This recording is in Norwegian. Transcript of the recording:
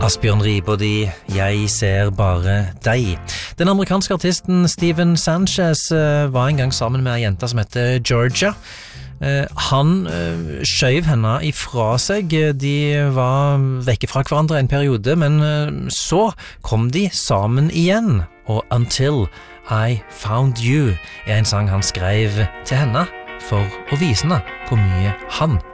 Asbjørn Ribe og de «Jeg ser bare deg». Den amerikanske artisten Steven Sanchez var en gang sammen med en jente som heter Georgia. Han skjøv henne ifra seg. De var vekke fra hverandre en periode, men så kom de sammen igjen. Og «Until I Found You» en sang han skrev til henne for å vise henne hvor mye han